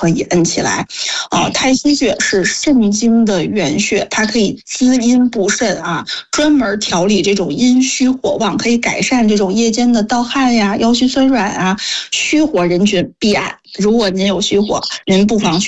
可以摁起来。太溪穴是肾经的原穴，它可以滋阴补肾啊，专门调理这种阴虚火旺，可以改善这种夜间的盗汗呀、腰虚酸软啊，虚火人群必按。如果您有虚火，您不妨